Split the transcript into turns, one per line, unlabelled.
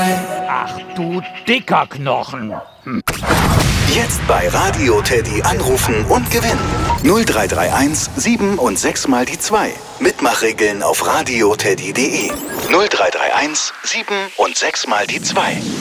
Ach du dicker Knochen.
Jetzt bei Radio Teddy anrufen und gewinnen. 0331 7 und 6 mal die 2. Mitmachregeln auf radioteddy.de. 0331 7 und 6 mal die 2.